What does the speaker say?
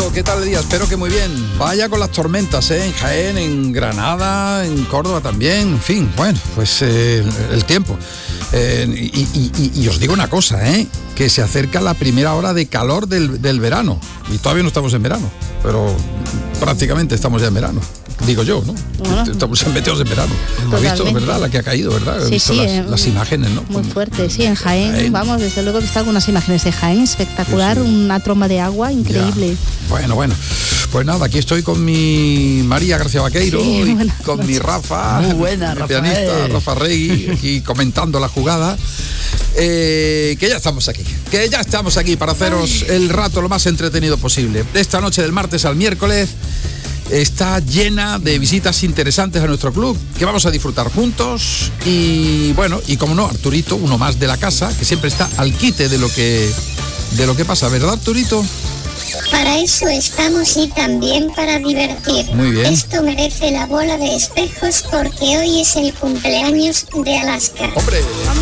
Armando, ¿qué tal el día? Espero que muy bien. Vaya con las tormentas, en Jaén, en Granada, en Córdoba también, en fin, bueno, pues el tiempo. Y os digo una cosa, que se acerca la primera hora de calor del verano. Y todavía no estamos en verano, pero prácticamente estamos ya en verano. Digo yo, ¿no? Bueno, estamos metidos en verano. Hemos visto, ¿verdad? La que ha caído, ¿verdad? He visto las imágenes, ¿no? Muy fuerte, sí, en Jaén, vamos, desde luego he visto algunas imágenes de Jaén, espectacular, sí. Una tromba de agua increíble. Ya. Bueno, pues nada, aquí estoy con mi María García Vaqueiro y con mi Rafa, muy buena, mi pianista, Rafa Regui, aquí comentando la jugada. Que ya estamos aquí para haceros el rato lo más entretenido posible. Esta noche del martes al miércoles está llena de visitas interesantes a nuestro club que vamos a disfrutar juntos y bueno, y como no, Arturito, uno más de la casa, que siempre está al quite de lo que pasa, ¿verdad, Arturito? Para eso estamos y también para divertir. Muy bien. Esto merece la bola de espejos porque hoy es el cumpleaños de Alaska. ¡Hombre!